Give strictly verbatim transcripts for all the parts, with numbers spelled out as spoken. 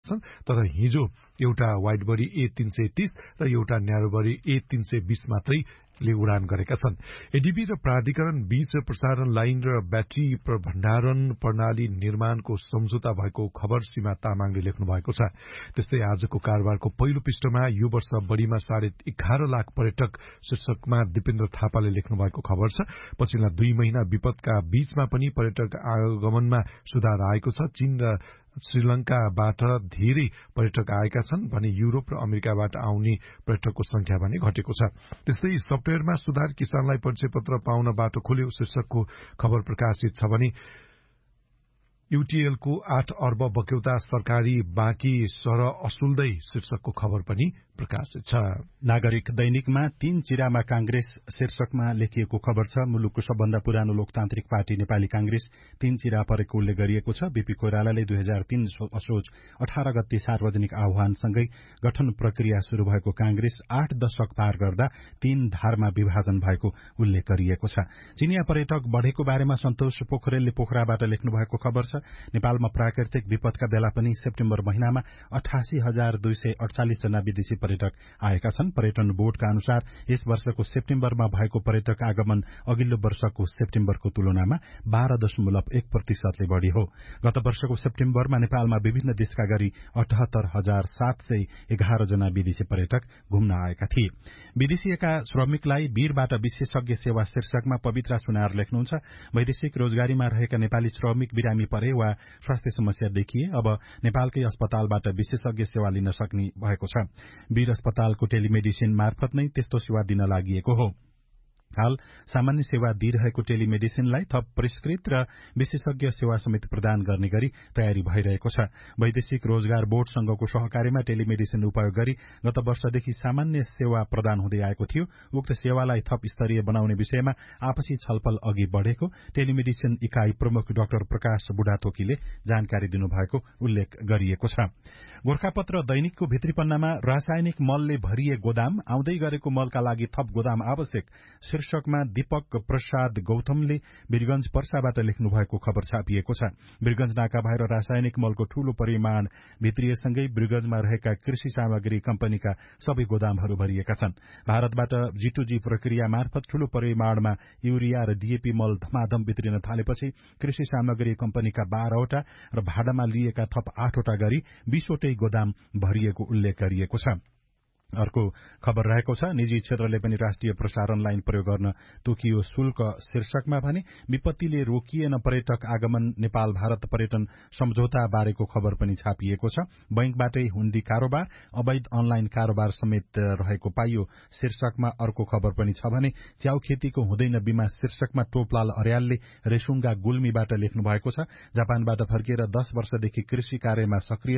छन् तर हिजो एउटा वाइड बडी ए तीन सय तीस र एउटा न्यारो बडी ए तीन सय बीस मात्रैले उडान गरेका छन्। एडीबी र प्राधिकरण बीच प्रसारण लाइन र ब्याट्री भण्डारण प्रणाली निर्माणको सम्झौता भएको खबर सीमा तामाङले लेख्नु भएको छ। त्यस्तै आजको कारोबारको पहिलो पृष्ठमा यो वर्ष बढीमा साढे एघार लाख पर्यटक शीर्षकमा दिपेन्द्र थापाले लेख्नु भएको खबर छ। पछिल्ला दुई महिना विपदका बीचमा पनि पर्यटक आगमनमा सुधार आएको छ। चीन र श्रीलंकाबाट धेरै पर्यटक आएका छन् भने युरोप र अमेरिकाबाट आउने पर्यटकको संख्या भने घटेको छ। त्यस्तै सफ्टवेयरमा सुधार, किसानलाई परिचय पत्र पाउन बाटो खोल्यो शीर्षकको खबर प्रकाशित छ भने यूटीएलको आठ अर्ब बक्यौता सरकारी बाँकी सर असुल्दै शीर्षकको खबर पनि प्रकाशित छ। नागरिक दैनिकमा तीन चिरामा कांग्रेस शीर्षकमा लेखिएको खबर छ। मुलुकको सबभन्दा पुरानो लोकतान्त्रिक पार्टी नेपाली कांग्रेस तीन चिरा परेको उल्लेख गरिएको छ। बीपी कोइरालाले दुई हजार तीन असोज अठार गते सार्वजनिक आह्वानसँगै गठन प्रक्रिया शुरू भएको कांग्रेस आठ दशक पार गर्दा तीन धारमा विभाजन भएको उल्लेख गरिएको छ। चिनिया पर्यटक बढ़ेको बारेमा सन्तोष पोखरेलले पोखराबाट लेख्नु भएको खबर छ। नेपालमा प्राकृतिक विपदका बेला पनि सेप्टेम्बर महिनामा अठासी हजार दुई सय अडचालिस जना विदेशी पर्यटक आएका छन्। पर्यटन बोर्डका अनुसार यस वर्षको सेप्टेम्बरमा भएको पर्यटक आगमन अघिल्लो वर्षको सेप्टेम्बरको तुलनामा बाह्र दशमलव एक प्रतिशतले बढ़ी हो। गत वर्षको सेप्टेम्बरमा नेपालमा विभिन्न देशका गरी अठहत्तर हजार सात सय एघार जना विदेशी पर्यटक घुम्न आएका थिए। विदेशीका श्रमिकलाई वीरबाट विशेषज्ञ सेवा शीर्षकमा पवित्रा सुनार लेख्नुहुन्छ। वैदेशिक रोजगारीमा रहेका नेपाली श्रमिक बिरामी परे वा स्वास्थ्य समस्या देखिए अब नेपालकै अस्पतालबाट विशेषज्ञ सेवा लिन सक्ने भएको छ। वीर अस्पतालको टेलिमेडिसिन मार्फत नै त्यस्तो सेवा दिन लागिएको हो। हाल सामान्य सेवा दिइरहेको टेलिमेडिसिनलाई थप परिष्कृत र विशेषज्ञ सेवा समेत प्रदान गर्ने गरी तयारी भइरहेको छ। वैदेशिक रोजगार बोर्डसँगको सहकार्यमा टेलिमेडिसिन उपयोग गरी गत वर्षदेखि सामान्य सेवा प्रदान हुँदै आएको थियो। उक्त सेवालाई थप स्तरीय बनाउने विषयमा आपसी छलफल अघि बढ़ेको टेलिमेडिसिन इकाई प्रमुख डाक्टर प्रकाश बुढाथोकीले जानकारी दिनुभएको उल्लेख गरिएको छ। गोरखापत्र दैनिकको भित्री पन्नामा रासायनिक मलले भरिए गोदाम, आउँदै गरेको मलका लागि थप गोदाम आवश्यक शीर्षकमा दीपक प्रसाद गौतमले वीरगंज पर्साबाट लेख्नु भएको खबर छापिएको छ। वीरगंज नाका भएर रासायनिक मलको ठूलो परिमाण भित्रिएसँगै वीरगंजमा रहेका कृषि सामग्री कम्पनीका सबै गोदामहरू भरिएका छन्। भारतबाट जीटूजी प्रक्रिया मार्फत ठूलो परिमाणमा युरिया र डीएपी मल धमाधम भित्रिन थालेपछि कृषि सामग्री कम्पनीका बाह्रवटा र भाडामा लिएका थप आठवटा गरी बीसवटै गोदाम भरिएको उल्लेख गरिएको छ। अर्को खबर रहेको छ। निजी क्षेत्रले पनि राष्ट्रिय प्रसारण लाइन प्रयोग गर्न तोकियो शुल्क शीर्षकमा भने विपत्तिले रोकिएन पर्यटक आगमन, नेपाल भारत पर्यटन सम्झौता बारेको खबर पनि छापिएको छ। बैंकबाटै हुन्डी कारोबार, अवैध अनलाइन कारोबार समेत रहेको पाइयो शीर्षकमा अर्को खबर पनि छ भने च्याउ खेतीको हुँदैन बीमा शीर्षकमा टोपलाल अर्यालले रेसुङ्गा गुल्मीबाट लेख्नु भएको छ। जापानबाट फर्किएर दश वर्षदेखि कृषि कार्यमा सक्रिय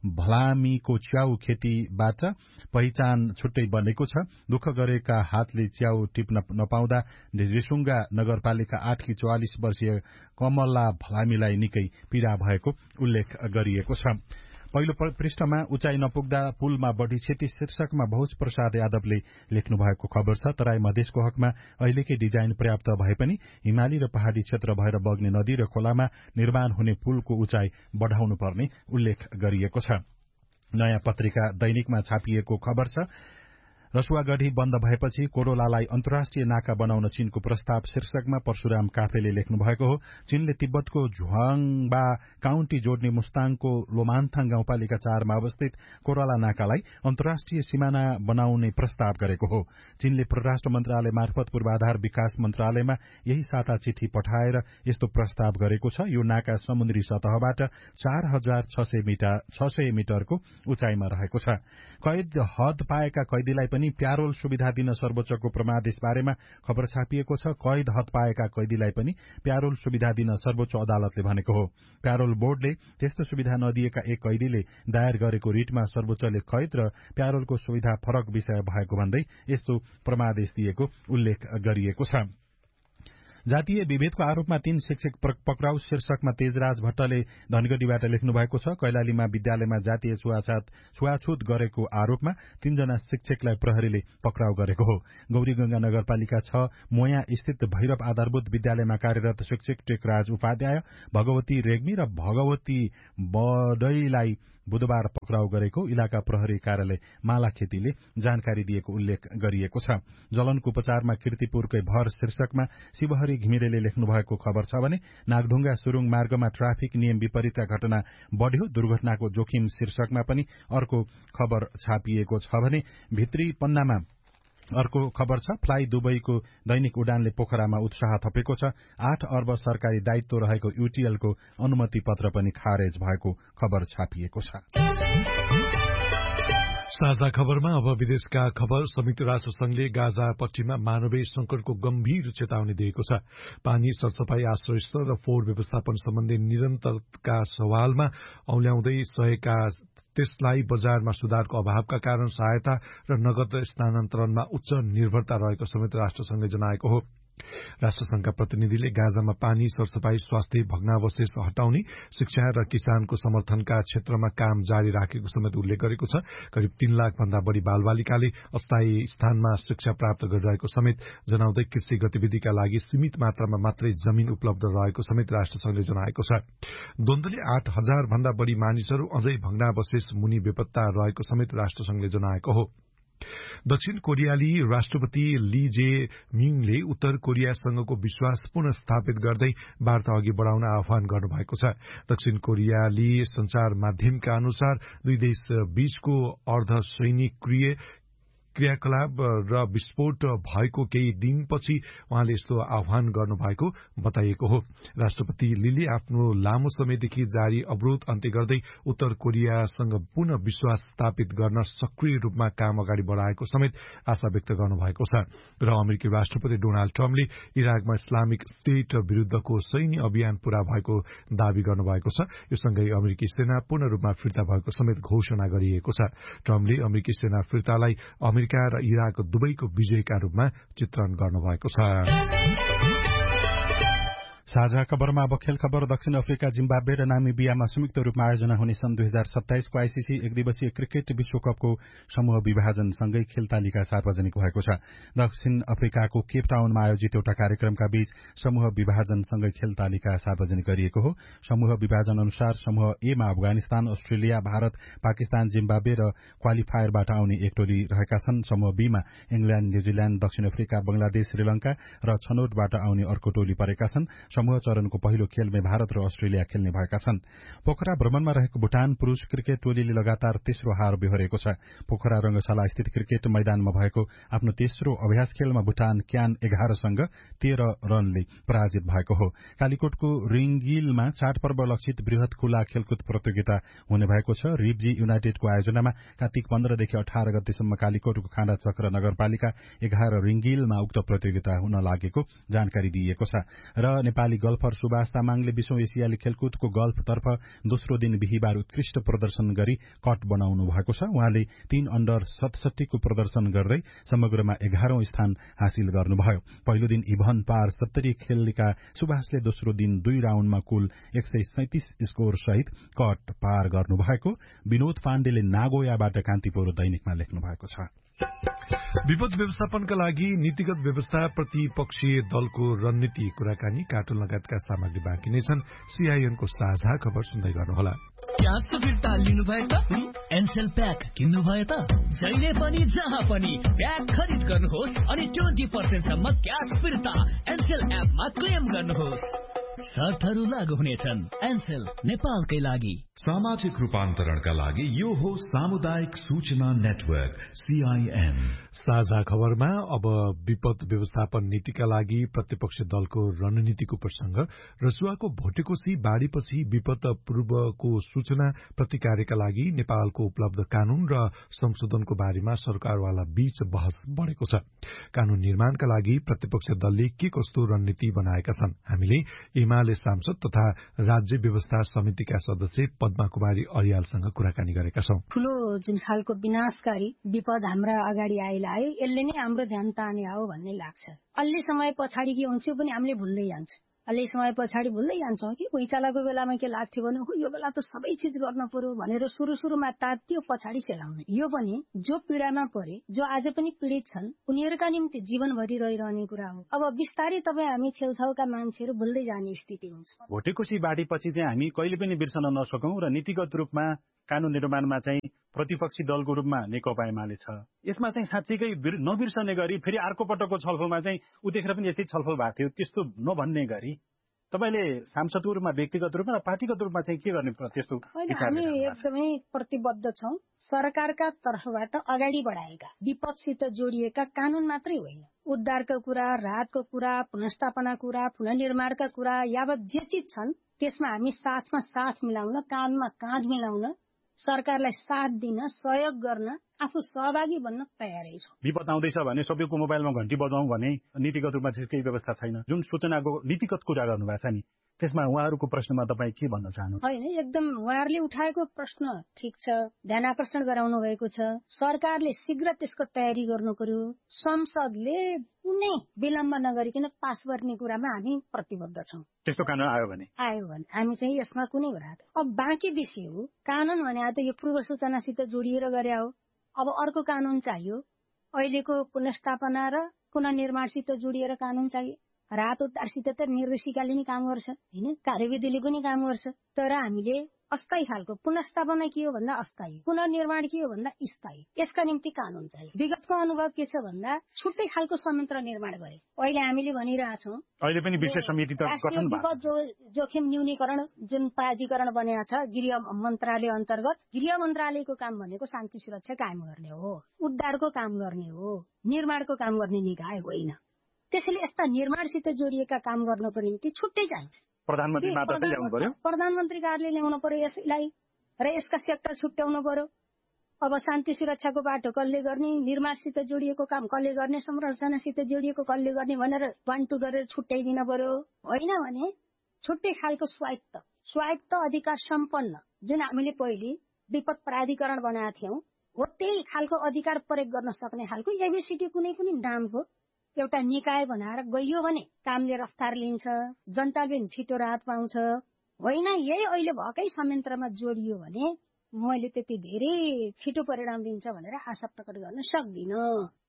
भलामीको च्याउ खेतीबाट पहिचान छुट्टै बनेको छ। दुःख गरेका हातले च्याउ टिप्न नपाउँदा रेसुङ्गा नगरपालिका आठकी चौवालिस वर्षीय कमला भलामीलाई निकै पीड़ा भएको उल्लेख गरिएको छ। पहिलो पृष्ठमा उचाइ नपुग्दा पुलमा बढ़ी क्षति शीर्षकमा भोज प्रसाद यादवले लेख्नु भएको खबर छ। तराई मधेसको हकमा अहिलेकै डिजाइन पर्याप्त भए पनि हिमाली र पहाड़ी क्षेत्र भएर बग्ने नदी र खोलामा निर्माण हुने पुलको उचाइ बढ़ाउनु पर्ने उल्लेख गरिएको छ। नयाँ पत्रिका दैनिकमा छापिएको खबर छ। रसुवागढ़ी बन्द भएपछि कोरोलालाई अन्तर्राष्ट्रिय नाका बनाउन चीनको प्रस्ताव शीर्षकमा परशुराम काफेले लेख्नु भएको हो। चीनले तिब्बतको झुवाङबा काउन्टी जोड्ने मुस्ताङको लोमान्थाङ गाउँपालिका चारमा अवस्थित कोरोला नाकालाई अन्तर्राष्ट्रिय सिमाना बनाउने प्रस्ताव गरेको हो। चीनले परराष्ट्र मन्त्रालय मार्फत पूर्वाधार विकास मन्त्रालयमा यही साता चिठी पठाएर यस्तो प्रस्ताव गरेको छ। यो नाका समुद्री सतहबाट चार हजार छ सय मिटरको उचाइमा रहेको छ। कैद हद पाएका कैदीलाई पनि प्यारोल सुविधा दिन सर्वोच्चको प्रमादेश बारेमा खबर छापिएको छ। कैद हद पाएका कैदीलाई पनि प्यारोल सुविधा दिन सर्वोच्च अदालतले भनेको हो। प्यारोल बोर्डले त्यस्तो सुविधा नदिएका एक कैदीले दायर गरेको रिटमा सर्वोच्चले कैद र प्यारोलको सुविधा फरक विषय भएको भन्दै यस्तो प्रमादेश दिएको उल्लेख गरिएको छ। जातीय विभेदको आरोपमा तीन शिक्षक पक्राउ शीर्षकमा तेजराज भट्टले धनगढ़ीबाट लेख्नु भएको छ। कैलालीमा विद्यालयमा जातीय छुवाछात छुवाछुत गरेको आरोपमा तीनजना शिक्षकलाई प्रहरीले पक्राउ गरेको हो। गौरीगंगा नगरपालिका छ मोया स्थित भैरव आधारभूत विद्यालयमा कार्यरत शिक्षक टेकराज उपाध्याय, भगवती रेग्मी र भगवती बडैलाई बुधबार पक्राउ गरेको इलाका प्रहरी कार्यालय मालाखेतीले जानकारी दिएको उल्लेख गरिएको छ। जलनको उपचारमा कीर्तिपुरकै भर शीर्षकमा शिवहरी घिमिरेले लेख्नु भएको खबर छ भने नागढुङ्गा सुरुङ मार्गमा ट्राफिक नियम विपरीतका घटना बढ्यो, दुर्घटनाको जोखिम शीर्षकमा पनि अर्को खबर छापिएको छ भने भित्री पन्नामा अर्को खबर छ। फ्लाइ दुबईको दैनिक उडानले पोखरामा उत्साह थपेको छ। आठ अर्ब सरकारी दायित्व रहेको युटीएलको अनुमति पत्र पनि खारेज भएको खबर छापिएको छ। साझा खबरमा अब विदेशका खबर। संयुक्त राष्ट्र संघले गाजा पट्टीमा मानवीय संकटको गम्भीर चेतावनी दिएको छ। पानी, सरसफाई, आश्रयस्थल र फोहोर व्यवस्थापन सम्बन्धी निरन्तरका सवालमा औल्याउँदै सहेका त्यसलाई बजारमा सुधारको अभावका कारण सहायता र नगद स्थानान्तरणमा उच्च निर्भरता रहेको संयुक्त राष्ट्रसंघले जनाएको हो। राष्ट्रसंघका प्रतिनिधिले गाजामा पानी, सरसफाई, स्वास्थ्य, भग्नावशेष हटाउने, शिक्षा र किसानको समर्थनका क्षेत्रमा काम जारी राखेको समेत उल्लेख गरेको छ। करिब तीन लाख भन्दा बढ़ी बालबालिकाले अस्थायी स्थानमा शिक्षा प्राप्त गरिरहेको समेत जनाउँदै कृषि गतिविधिका लागि सीमित मात्रामा मात्रै जमीन उपलब्ध रहेको समेत राष्ट्रसंघले जनाएको छ। द्वन्द्वले आठ हजार भन्दा बढ़ी मानिसहरू अझै भग्नावशेष मुनि बेपत्ता रहेको समेत राष्ट्रसंघले जनाएको हो। दक्षिण कोरियाली राष्ट्रपति ली जे मिङले उत्तर कोरियासँगको विश्वास पुनः स्थापित गर्दै वार्ता अघि बढ़ाउन आह्वान गर्नुभएको छ। दक्षिण कोरियाली संचार माध्यमका अनुसार दुई देश बीचको अर्ध सैनिकीय क्रियाकलाप र विस्फोट भएको केही दिनपछि उहाँले यस्तो आह्वान गर्नुभएको बताइएको हो। राष्ट्रपति लीले आफ्नो लामो समयदेखि जारी अवरोध अन्त्य गर्दै उत्तर कोरियासँग पुनः विश्वास स्थापित गर्न सक्रिय रूपमा काम अगाडि बढ़ाएको समेत आशा व्यक्त गर्नुभएको छ। र अमेरिकी राष्ट्रपति डोनाल्ड ट्रम्पले इराकमा इस्लामिक स्टेट विरूद्धको सैन्य अभियान पूरा भएको दावी गर्नुभएको छ। यो सँगै अमेरिकी सेना पूर्ण रूपमा फिर्ता भएको समेत घोषणा गरिएको छ। ट्रम्पले अमेरिकी सेना फिर्तालाई अमेरिका र इराक दुवैको विजयका रूपमा चित्रण गर्नुभएको छ। साझा खबरमा अब खेल खबर। दक्षिण अफ्रिका, जिम्बाब्वे र नामिबियामा संयुक्त रूपमा आयोजना हुने सन् दुई हजार सत्ताइसको आईसीसी एक दिवसीय क्रिकेट विश्वकपको समूह विभाजनसँगै खेल तालिका सार्वजनिक भएको छ। दक्षिण अफ्रिकाको केपटाउनमा आयोजित एउटा कार्यक्रमका बीच समूह विभाजनसँगै खेल तालिका सार्वजनिक गरिएको हो। समूह विभाजन अनुसार समूह ए मा अफगानिस्तान, अस्ट्रेलिया, भारत, पाकिस्तान, जिम्बाब्वे र क्वालिफायरबाट आउने एक टोली रहेका छन्। समूह बी मा इंग्ल्याण्ड, न्यूजील्याण्ड, दक्षिण अफ्रिका, बंगलादेश, श्रीलंका र छनौटबाट आउने अर्को टोली परेका छन्। समूह चरणको पहिलो खेलमा भारत र अस्ट्रेलिया खेल्ने भएका छन्। पोखरा भ्रमणमा रहेको भूटान पुरूष क्रिकेट टोलीले लगातार तेस्रो हार बेहोरेको छ। पोखरा रंगशाला स्थित क्रिकेट मैदानमा भएको आफ्नो तेस्रो अभ्यास खेलमा भूटान क्यान एघारसँग तेह्र रनले पराजित भएको हो। कालीकोटको रिङगिलमा चाडपर्व लक्षित वृहत खुला खेलकुद प्रतियोगिता हुने भएको छ। रिब्जी युनाइटेडको आयोजनामा कार्तिक पन्ध्रदेखि अठार गतेसम्म कालीकोटको खाण्डा चक्र नगरपालिका एघार रिङगिलमा उक्त प्रतियोगिता हुन लागेको जानकारी दिइएको छ। र नेपाली गल्फर सुभाष तामाङले विश्व एसियाली खेलकुदको गल्फतर्फ दोस्रो दिन बिहिबार उत्कृष्ट प्रदर्शन गरी कट बनाउनु भएको छ। उहाँले तीन अन्डर सतसट्ठीको प्रदर्शन गर्दै समग्रमा एघारौं स्थान हासिल गर्नुभयो। पहिलो दिन इभन पार सत्तरी खेलेका सुभाषले दोस्रो दिन दुई राउण्डमा कुल एक सय सैतिस स्कोर सहित कट पार गर्नुभएको विनोद पाण्डेले नागोयाबाट कान्तिपुर दैनिकमा लेख्नु भएको छ। विपद व्यवस्थापनका लागि नीतिगत व्यवस्था, प्रतिपक्षीय दलको रणनीति, कुराकानी, कार्टुन लगायतका सामग्री बाँकी नै छन्। सीआईएनको साझा खबर सुन्दै गर्नुहोला। क्यासको फिर्ता लिनुभयो त? एनसेल प्याक किन्नुभयो त? जहिले पनि जहाँ पनि प्याक खरिद गर्नुहोस् अनि ट्वेन्टी पर्सेन्ट सम्म क्यास फिर्ता एनसेल एपमा क्लेम गर्नुहोस्। शर्तहरू लागू हुनेछन्। एनसेल, नेपालकै लागि। सामाजिक रूपान्तरणका लागि यो हो सामुदायिक सूचना नेटवर्क सीआईएन। साझा खबरमा अब विपद व्यवस्थापन नीतिका लागि प्रतिपक्ष दलको रणनीतिको प्रसंग। रसुवाको भोटेकोशी बाढ़ीपछि विपद पूर्वको सूचना प्रतिकारका लागि नेपालको उपलब्ध कानून र संशोधनको बारेमा सरकारवाला बीच बहस बढ़ेको छ। कानून निर्माणका लागि प्रतिपक्ष दलले के कस्तो रणनीति बनाएका छन्? हामीले एमाले सांसद तथा राज्य व्यवस्था समितिका सदस्य पद्मा कुमारी अरियालसँग कुराकानी गरेका छौं। ठूलो जुन खालको विनाशकारी विपद हाम्रा अगाडि आइलायो, यसले नै हाम्रो ध्यान ताने हो भन्ने लाग्छ। अलि समय पछाडि के हुन्छ पनि हामीले भुल्दै जान्छौं। अलि समय पछाडि भुल्दै जान्छौँ कि पैँचालाको बेलामा के लाग्थ्यो भने यो बेला त सबै चिज गर्न पर्यो भनेर सुरु सुरुमा तात्यो, पछाडि सेलाउने। यो पनि जो पीडामा परे, जो आज पनि पीडित छन्, उनीहरूका निम्ति जीवनभरि रहिरहने कुरा हो। अब बिस्तारै तपाईँ हामी छेउछाउका मान्छेहरू भुल्दै जाने स्थिति हुन्छ। भोटेकोसी बाढीपछि चाहिँ हामी कहिले पनि बिर्सन नसकौं र नीतिगत रूपमा कानून निर्माणमा चाहिँ प्रतिपक्षी दलको रूपमा नेकपा एमाले छ। यसमा चाहिँ साँच्चीकै नबिर्सने गरी फेरि अर्को पटकको छलफलमा चाहिँ उतेखेर पनि यस्तै छलफल भएको थियो, त्यस्तो नभन्ने गरी तपाईले सांसदको रूपमा, व्यक्तिगत रूपमा र पार्टीगत रूपमा चाहिँ के गर्ने त्यस्तो? हामी एकदमै प्रतिबद्ध छौं। सरकारका तर्फबाट अगाडि बढाएका विपक्षसित जोडिएका कानून मात्रै होइन, उद्धारका कुरा, राहतको कुरा, पुनर्स्थापना कुरा, पुनर्निर्माणका कुरा, यावत जे चिज छन् त्यसमा हामी साथमा साथ मिलाउन, काँधमा काँध मिलाउन, सरकारलाई साथ दिन, सहयोग गर्न, आफू सहभागी बन्न तयारै छौं। विपद आउँदैछ भने सबैको मोबाइलमा घण्टी बजाउँ भने नीतिगत रूपमा केही व्यवस्था छैन। जुन सूचनाको नीतिगत कुरा गर्नुभएको छ नि, त्यसमा उहाँहरूको प्रश्नमा तपाईँ के भन्न चाहनुहुन्छ? होइन, एकदम उहाँहरूले उठाएको प्रश्न ठिक छ, ध्यान आकर्षण गराउनु भएको छ। सरकारले शीघ्र त्यसको तयारी गर्नु पर्यो। संसदले कुनै विलम्ब नगरिकन पास गर्ने कुरामा हामी प्रतिबद्ध छौं। त्यस्तो कानून आयो भने आयो भने हामी चाहिँ यसमा कुनै कुरा। अब बाँकी विषय हो कानून भने त यो पूर्व सूचनासित जोडिएर गरे हो। अब अर्को कानून चाहियो, अहिलेको पुनर्स्थापना र पुनर्निर्माणसित जोडिएर कानून चाहियो। राहत उद्धारसित त निर्देशिकाले नि काम गर्छ होइन, कार्यविधिले पनि काम गर्छ। तर हामीले अस्थायी खालको पुनर्स्थापना के हो भन्दा अस्थायी, पुनर्निर्माण के हो भन्दा स्थायी, यसका निम्ति कानून चाहियो। विगतको अनुभव के छ भन्दा छुट्टै खालको संयन्त्र निर्माण गरे। अहिले हामीले भनिरहेछौँ अहिले पनि विशेष समिति त गठन भएको जो जोखिम न्यूनीकरण जुन प्राधिकरण बनेको छ गृह मन्त्रालय अन्तर्गत, गृह मन्त्रालयको काम भनेको शान्ति सुरक्षा कायम गर्ने हो, उद्धारको काम गर्ने हो, निर्माणको काम गर्ने निकाय होइन। त्यसैले यस्ता निर्माणसित जोडिएका काम गर्नको निम्ति छुट्टै चाहिन्छ। प्रधानमन्त्री मात्र ल्याउनु पर्यो, प्रधानमन्त्री कार्यालय ल्याउनु पर्यो यसलाई, र यसका सेक्टर छुट्याउनु पर्यो। अब शान्ति सुरक्षाको बाटो कसले गर्ने, निर्माणसित जोडिएको काम कसले गर्ने, संरचनासित जोडिएको कसले गर्ने भनेर वान टू गरेर छुट्याइदिन पर्यो। होइन भने छुट्टै खालको स्वायत्त स्वायत्त अधिकार सम्पन्न जुन हामीले पहिले विपद प्राधिकरण बनाएका थियौँ हो, त्यही खालको अधिकार प्रयोग गर्न सक्ने खालको एबिसिडी कुनै पनि नामको एउटा निकाय बनाएर गइयो भने कामले रफ्तार लिन्छ, जनताले छिटो राहत पाउँछ। होइन यही अहिले भएकै संयन्त्रमा जोडियो भने मैले त्यति धेरै छिटो परिणाम दिन्छ भनेर आशा प्रकट गर्न सक्दिनँ।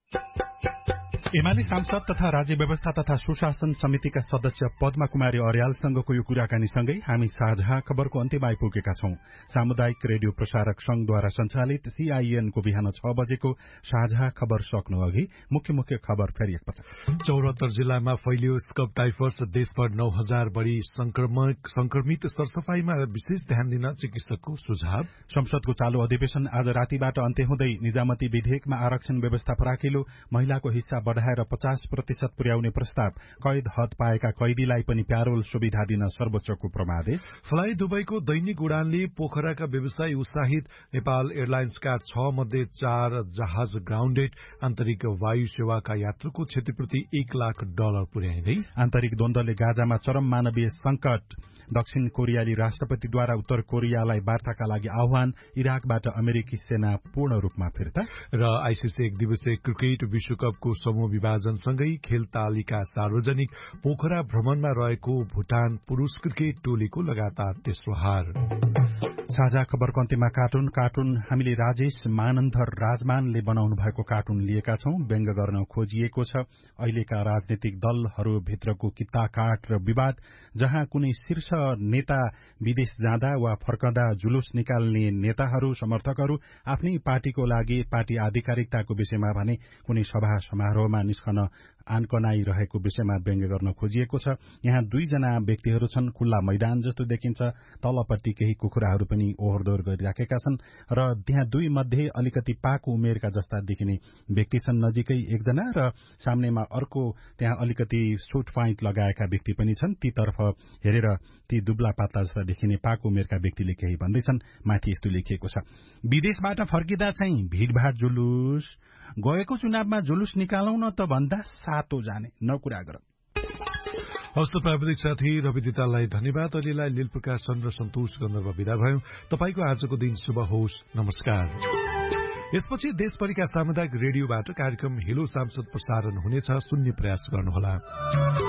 एमाले सांसद तथा राज्य व्यवस्था तथा सुशासन समितिका सदस्य पद्मा कुमारी अर्यालसँगको यो कुराकानीसँगै हामी साझा खबरको अन्त्यमा आइपुगेका छौं। सामुदायिक रेडियो प्रसारक संघद्वारा संचालित सीआईएनको बिहान छ बजेको साझा खबर सक्नु अघि मुख्य मुख्य खबर फेरि एकपटक। चौरात्तर जिल्लामा फैलियो स्कब टाइफस, देशभर नौ हजार बढ़ी संक्रमित, सरसफाईमा विशेष ध्यान दिन चिकित्सकको सुझाव। संसदको चालू अधिवेशन आज रातिबाट अन्त्य हुँदै निजामती विधेयकमा आरक्षण व्यवस्था फराकिलो, महिलाको हिस्सा बढ़ाएर पचास प्रतिशत पुर्याउने प्रस्ताव, कैद हद पाएका कैदीलाई पनि प्यारोल सुविधा दिन सर्वोच्चको परमादेश। फ्लाइ दुबईको दैनिक उडानले पोखराका व्यवसायी उत्साहित, नेपाल एयरलाइन्सका छ मध्ये चार जहाज ग्राउण्डेड, आन्तरिक वायु सेवाका यात्रुको क्षतिपूर्ति एक लाख डलर पुर्याइँदै। आन्तरिक द्वन्द्वले गाजामा चरम मानवीय संकट, दक्षिण कोरियाली राष्ट्रपतिद्वारा उत्तर कोरियालाई वार्ताका लागि आह्वान, इराकबाट अमेरिकी सेना पूर्ण रूपमा फिर्ता। र आइसिसी एक दिवसीय क्रिकेट विश्वकपको समूह विभाजनसँगै खेल तालिका सार्वजनिक, पोखरा भ्रमणमा रहेको भूटान पुरूष क्रिकेट टोलीको लगातार तेस्रो हार। साझा खबरको अन्त्यमा कार्टुन कार्टुन हामीले राजेश मानन्धर राजमानले बनाउनु भएको कार्टुन लिएका छौं। व्यङ्ग गर्न खोजिएको छ अहिलेका राजनीतिक दलहरूभित्रको किताकाट र विवाद, जहाँ कुनै शीर्ष नेता विदेश जाँदा वा फर्कँदा जुलुस निकाल्ने नेताहरू समर्थकहरू आफ्नै पार्टीको लागि पार्टी आधिकारिकताको विषयमा भने कुनै सभा समारोहमा निस्कन आन्कनाइरहेको विषयमा व्यङ्ग गर्न खोजिएको छ। यहाँ दुईजना व्यक्तिहरू छन्, खुल्ला मैदान जस्तो देखिन्छ, तलपट्टि केही कुखुराहरू पनि ओहोरदोहोर गरिराखेका छन् र त्यहाँ दुई मध्ये अलिकति पाको उमेरका जस्ता देखिने व्यक्ति छन् नजिकै एकजना, र सामनेमा अर्को त्यहाँ अलिकति सुट फाइट लगाएका व्यक्ति पनि छन्। तीतर्फ हेरेर ती दुब्ला पातला जस्ता देखिने पाको उमेरका व्यक्तिले केही भन्दैछन्। माथि यस्तो लेखिएको छ, विदेशबाट फर्किँदा चाहिँ भीड़भाड़ जुलुस, गएको चुनावमा जुलुस निकालौं न त भन्दा सातो जाने नकुरा गर। हस्त प्राविधिक साथी रवि दिताललाई धन्यवाद। अहिलेलाई लील प्रकाशन र सन्तोष गन्धर्व विदा भयौं। तपाईको आजको दिन शुभ होस्। नमस्कार। यसपछि देशभरिका सामुदायिक रेडियोबाट कार्यक्रम हेलो सांसद प्रसारण हुनेछ, सुन्ने प्रयास गर्नुहोला।